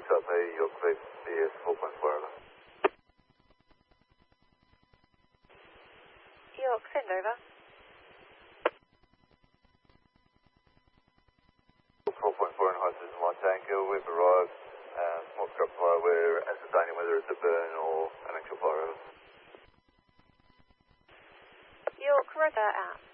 up a York Cliff BS 4.4 over. York, send over. 4.4 and high Susan White Tanker, we've arrived, smoke struck fire, we're ascertaining whether it's a burn or an actual fire over. York, roger out.